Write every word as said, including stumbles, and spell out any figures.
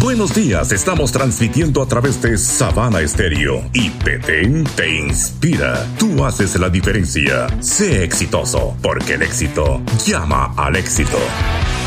Buenos días, estamos transmitiendo a través de Savana Estéreo y Petén te inspira. Tú haces la diferencia. Sé exitoso, porque el éxito llama al éxito.